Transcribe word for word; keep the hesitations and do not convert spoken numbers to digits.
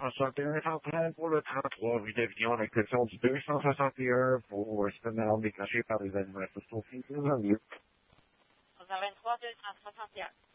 Enchanté, Jean-Claude pour le trente-trois rue d'Avignon, la question du deux cent soixante et un pour signalement déclenché par les animaux associés. cent vingt-trois, deux cent soixante et un.